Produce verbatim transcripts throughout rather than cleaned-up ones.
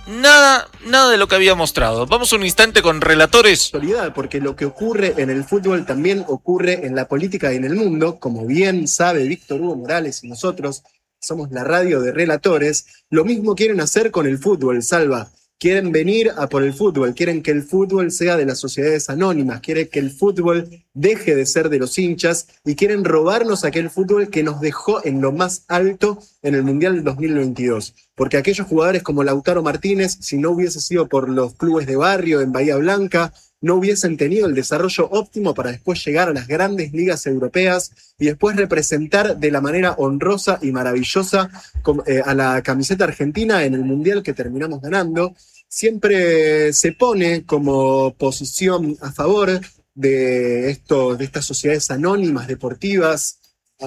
nada, nada de lo que había mostrado. Vamos un instante con relatores. Porque lo que ocurre en el fútbol también ocurre en la política y en el mundo, como bien sabe Víctor Hugo Morales y nosotros, somos la radio de relatores, lo mismo quieren hacer con el fútbol, Salva. Quieren venir a por el fútbol, quieren que el fútbol sea de las sociedades anónimas, quieren que el fútbol deje de ser de los hinchas y quieren robarnos aquel fútbol que nos dejó en lo más alto en el Mundial del dos mil veintidós. Porque aquellos jugadores como Lautaro Martínez, si no hubiese sido por los clubes de barrio en Bahía Blanca, no hubiesen tenido el desarrollo óptimo para después llegar a las grandes ligas europeas y después representar de la manera honrosa y maravillosa a la camiseta argentina en el Mundial que terminamos ganando. Siempre se pone como posición a favor de, esto, de estas sociedades anónimas deportivas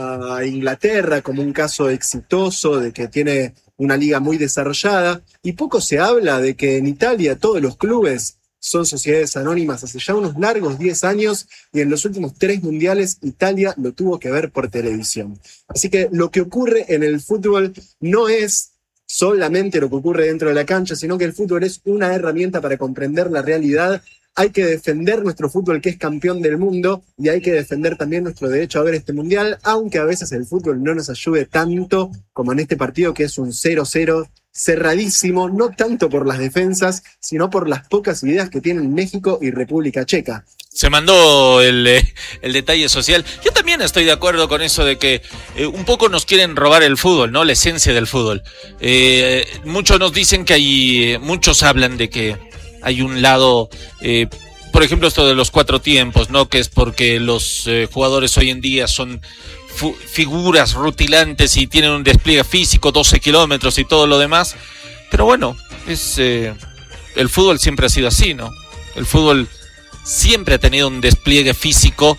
a Inglaterra como un caso exitoso de que tiene una liga muy desarrollada, y poco se habla de que en Italia todos los clubes son sociedades anónimas hace ya unos largos diez años y en los últimos tres mundiales Italia lo tuvo que ver por televisión. Así que lo que ocurre en el fútbol no es solamente lo que ocurre dentro de la cancha, sino que el fútbol es una herramienta para comprender la realidad. Hay que defender nuestro fútbol que es campeón del mundo y hay que defender también nuestro derecho a ver este mundial, aunque a veces el fútbol no nos ayude tanto como en este partido que es un cero cero cerradísimo, no tanto por las defensas, sino por las pocas ideas que tienen México y República Checa. Se mandó el, eh, el detalle social. Yo también estoy de acuerdo con eso de que eh, un poco nos quieren robar el fútbol, ¿no? La esencia del fútbol. Eh, muchos nos dicen que hay, eh, muchos hablan de que hay un lado, eh, por ejemplo, esto de los cuatro tiempos, ¿no? Que es porque los eh, jugadores hoy en día son fu- figuras rutilantes y tienen un despliegue físico, doce kilómetros y todo lo demás. Pero bueno, es eh, el fútbol siempre ha sido así, ¿no? El fútbol siempre ha tenido un despliegue físico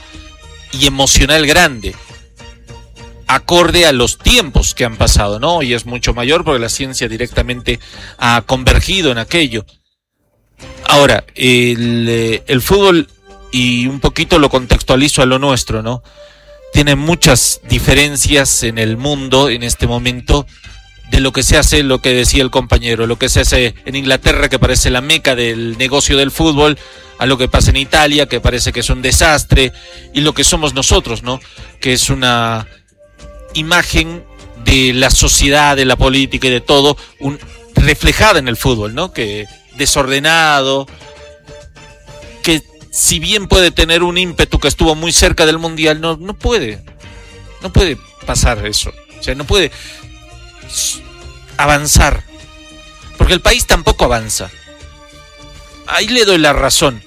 y emocional grande, acorde a los tiempos que han pasado, ¿no? Y es mucho mayor porque la ciencia directamente ha convergido en aquello. Ahora, el, el fútbol, y un poquito lo contextualizo a lo nuestro, ¿no? Tiene muchas diferencias en el mundo en este momento de lo que se hace, lo que decía el compañero, lo que se hace en Inglaterra, que parece la meca del negocio del fútbol, a lo que pasa en Italia, que parece que es un desastre, y lo que somos nosotros, ¿no? Que es una imagen de la sociedad, de la política y de todo, un, reflejada en el fútbol, ¿no? Que desordenado, que si bien puede tener un ímpetu que estuvo muy cerca del mundial, no, no puede, no puede pasar eso, o sea, no puede avanzar, porque el país tampoco avanza. Ahí le doy la razón.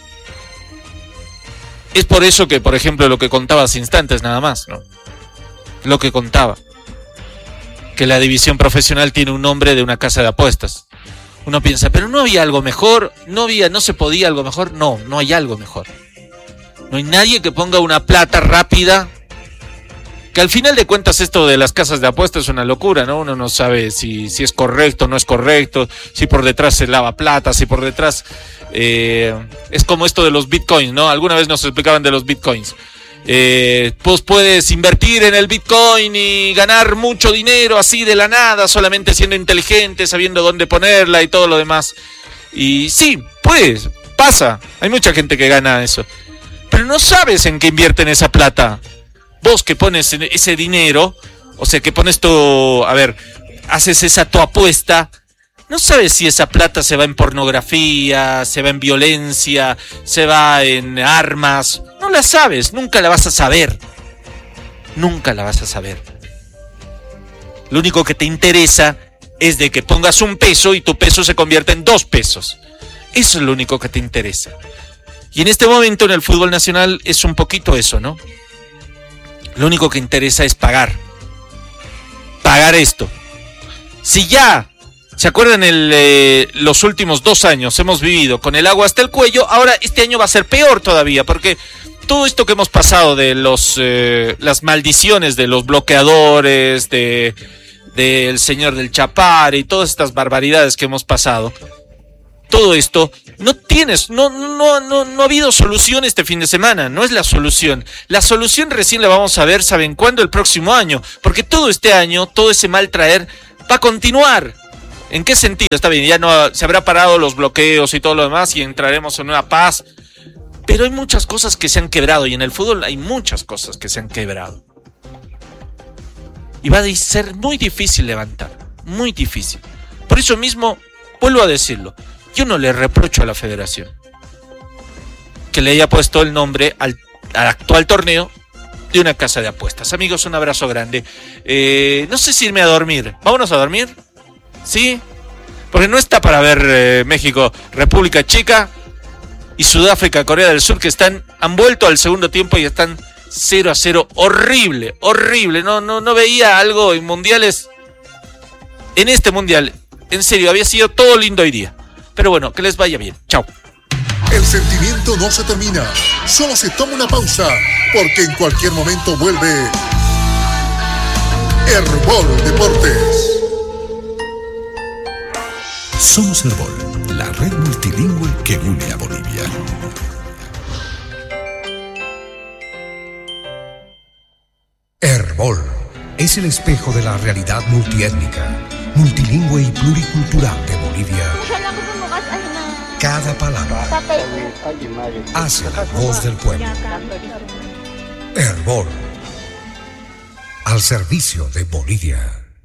Es por eso que, por ejemplo, lo que contaba hace instantes nada más, ¿no? Lo que contaba, que la división profesional tiene un nombre de una casa de apuestas. Uno piensa, pero no había algo mejor, no había, no se podía algo mejor. No, no hay algo mejor. No hay nadie que ponga una plata rápida, que al final de cuentas esto de las casas de apuestas es una locura, ¿no? Uno no sabe si, si es correcto o no es correcto, si por detrás se lava plata, si por detrás eh, es como esto de los bitcoins, ¿no? Alguna vez nos explicaban de los bitcoins. Eh, pues puedes invertir en el Bitcoin y ganar mucho dinero así de la nada, solamente siendo inteligente, sabiendo dónde ponerla y todo lo demás. Y sí, pues, pasa. Hay mucha gente que gana eso. Pero no sabes en qué invierten esa plata. Vos que pones ese dinero, o sea, que pones tu, a ver, haces esa tu apuesta, no sabes si esa plata se va en pornografía, se va en violencia, se va en armas. No la sabes, nunca la vas a saber. Nunca la vas a saber. Lo único que te interesa es de que pongas un peso y tu peso se convierta en dos pesos. Eso es lo único que te interesa. Y en este momento en el fútbol nacional es un poquito eso, ¿no? Lo único que interesa es pagar. Pagar esto. Si ya... ¿Se acuerdan el, eh, los últimos dos años hemos vivido con el agua hasta el cuello? Ahora este año va a ser peor todavía, porque todo esto que hemos pasado de los eh, las maldiciones de los bloqueadores, de del señor del Chapar y todas estas barbaridades que hemos pasado, todo esto no tienes, no, no, no, no ha habido solución este fin de semana, no es la solución. La solución recién la vamos a ver, ¿saben cuándo? El próximo año, porque todo este año, todo ese mal traer va a continuar. ¿En qué sentido? Está bien, ya no se habrá parado los bloqueos y todo lo demás y entraremos en una paz. Pero hay muchas cosas que se han quebrado y en el fútbol hay muchas cosas que se han quebrado. Y va a ser muy difícil levantar, muy difícil. Por eso mismo, vuelvo a decirlo, yo no le reprocho a la federación que le haya puesto el nombre al, al actual torneo de una casa de apuestas. Amigos, un abrazo grande. Eh, no sé si irme a dormir. ¿Vámonos a dormir? ¿Sí? Porque no está para ver eh, México, República Checa y Sudáfrica, Corea del Sur, que están, han vuelto al segundo tiempo y están cero a cero. Horrible, horrible. No, no, no veía algo en mundiales. En este mundial, en serio, había sido todo lindo hoy día. Pero bueno, que les vaya bien. Chao. El sentimiento no se termina, solo se toma una pausa, porque en cualquier momento vuelve Herbol Deportes. Somos Herbol, la red multilingüe que une a Bolivia. Herbol es el espejo de la realidad multiétnica, multilingüe y pluricultural de Bolivia. Cada palabra hace la voz del pueblo. Herbol, al servicio de Bolivia.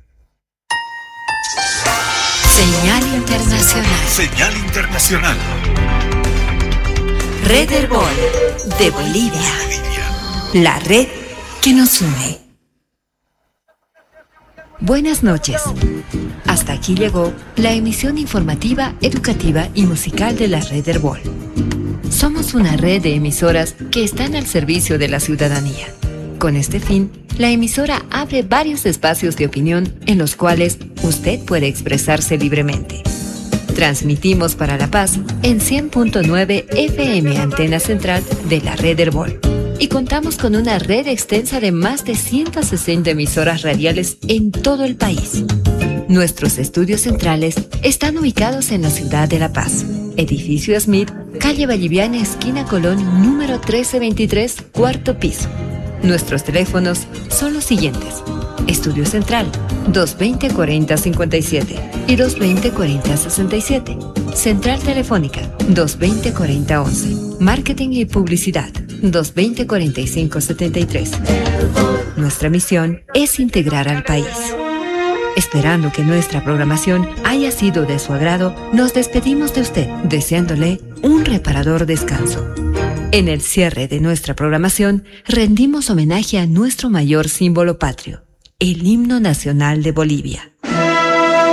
Señal Internacional. Señal Internacional. Red Herbol de Bolivia. La red que nos une. Buenas noches. Hasta aquí llegó la emisión informativa, educativa y musical de la Red Herbol. Somos una red de emisoras que están al servicio de la ciudadanía. Con este fin, la emisora abre varios espacios de opinión en los cuales usted puede expresarse libremente. Transmitimos para La Paz en cien punto nueve F M Antena Central de la Red Herbol. Y contamos con una red extensa de más de ciento sesenta emisoras radiales en todo el país. Nuestros estudios centrales están ubicados en la ciudad de La Paz. Edificio Smith, calle Valliviana, esquina Colón, número trece veintitrés, cuarto piso. Nuestros teléfonos son los siguientes. Estudio Central, dos veinte, cuarenta, cincuenta y siete y dos veinte, cuarenta, sesenta y siete. Central Telefónica, dos veinte, cuarenta, once. Marketing y Publicidad, dos veinte, cuarenta y cinco, setenta y tres. Nuestra misión es integrar al país. Esperando que nuestra programación haya sido de su agrado, nos despedimos de usted, deseándole un reparador descanso. En el cierre de nuestra programación, rendimos homenaje a nuestro mayor símbolo patrio, el himno nacional de Bolivia.